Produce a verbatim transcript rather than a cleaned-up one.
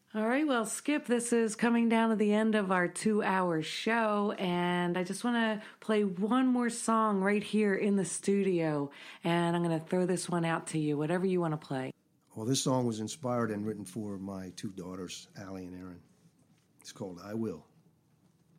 All right, well, Skip, this is coming down to the end of our two hour show, and I just want to play one more song right here in the studio, and I'm going to throw this one out to you, whatever you want to play. Well, this song was inspired and written for my two daughters, Allie and Erin. It's called I Will.